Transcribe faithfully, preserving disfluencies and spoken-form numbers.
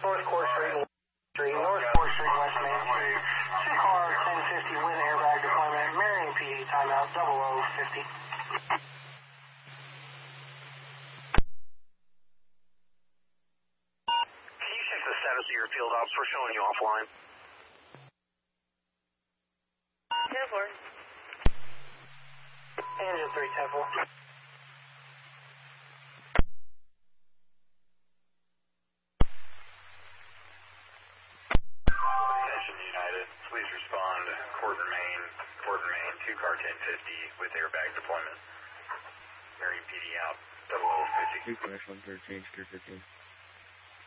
North Court Street, Street, North Court Street, West Main Street. Two car, ten fifty with airbag deployment. Marion P D timeout, double O fifty. Can you check the status of your field ops? We're showing you offline. ten four. Engine three, ten four. Attention United, please respond. Court and Main, Court and Main, two car ten fifty with airbag deployment. Marion P D out, double O fifty. Two crash one thirteen, secure fifteen.